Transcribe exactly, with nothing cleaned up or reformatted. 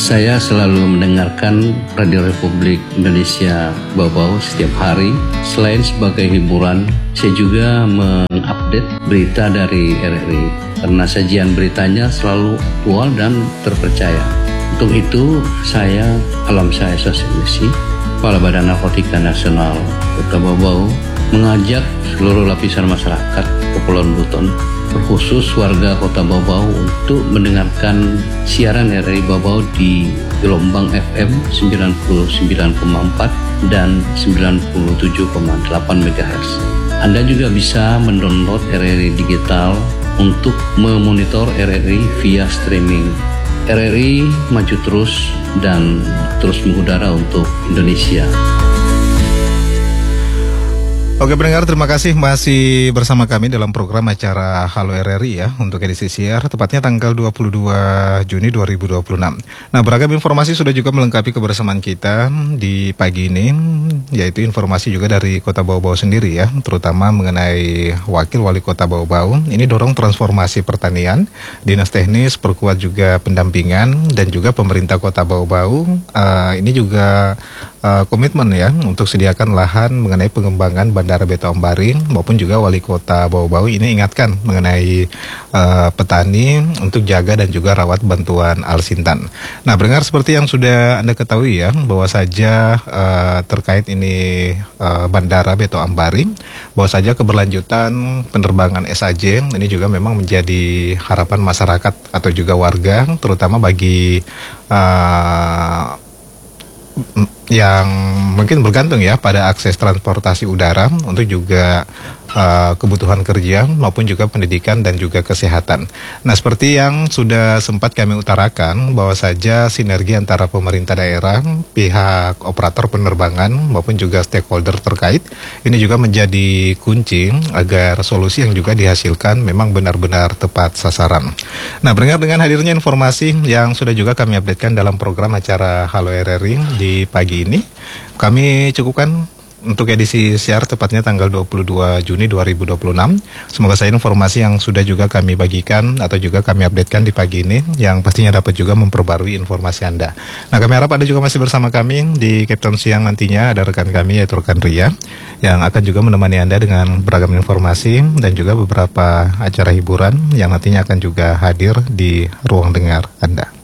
Saya selalu mendengarkan Radio Republik Indonesia Bau-Bau setiap hari. Selain sebagai hiburan, saya juga mengupdate berita dari R R I karena sajian beritanya selalu aktual dan terpercaya. Untuk itu, saya, Alam saya Sosialisasi, Kepala Badan Narkotika Nasional Kota Bau-Bau, mengajak seluruh lapisan masyarakat Kepulauan Buton, terkhusus warga Kota Bau-Bau, untuk mendengarkan siaran R R I Bau-Bau di gelombang F M sembilan puluh sembilan koma empat dan sembilan puluh tujuh koma delapan megahertz. Anda juga bisa mendownload R R I digital untuk memonitor R R I via streaming. R R I maju terus dan terus mengudara untuk Indonesia. Oke pendengar, terima kasih masih bersama kami dalam program acara Halo R R I ya, untuk edisi siar tepatnya tanggal dua puluh dua Juni dua ribu dua puluh enam. Nah, beragam informasi sudah juga melengkapi kebersamaan kita di pagi ini, yaitu informasi juga dari Kota Bau-Bau sendiri ya, terutama mengenai Wakil Wali Kota Bau-Bau. Ini dorong transformasi pertanian, Dinas Teknis perkuat juga pendampingan, dan juga pemerintah Kota Bau-Bau uh, ini juga uh, komitmen ya untuk sediakan lahan mengenai pengembangan Bandara Beto Ambari, maupun juga Wali Kota Bau-Bau ini ingatkan mengenai uh, petani untuk jaga dan juga rawat bantuan Al-Sintan. Nah, pendengar, seperti yang sudah Anda ketahui ya, bahwa saja uh, terkait ini uh, Bandara Beto Ambari, bahwa saja keberlanjutan penerbangan S A J ini juga memang menjadi harapan masyarakat atau juga warga, terutama bagi uh, yang mungkin bergantung ya pada akses transportasi udara untuk juga uh, kebutuhan kerja maupun juga pendidikan dan juga kesehatan. Nah, seperti yang sudah sempat kami utarakan, bahwa saja sinergi antara pemerintah daerah, pihak operator penerbangan maupun juga stakeholder terkait ini juga menjadi kunci agar solusi yang juga dihasilkan memang benar-benar tepat sasaran. Nah, mendengar dengan hadirnya informasi yang sudah juga kami updatekan dalam program acara Halo R R I di pagi ini, kami cukupkan untuk edisi siar tepatnya tanggal dua puluh dua Juni dua ribu dua puluh enam. Semoga saja informasi yang sudah juga kami bagikan atau juga kami updatekan di pagi ini yang pastinya dapat juga memperbarui informasi Anda. Nah, kami harap Anda juga masih bersama kami di Captain Siang. Nantinya ada rekan kami yaitu rekan Ria yang akan juga menemani Anda dengan beragam informasi dan juga beberapa acara hiburan yang nantinya akan juga hadir di ruang dengar Anda.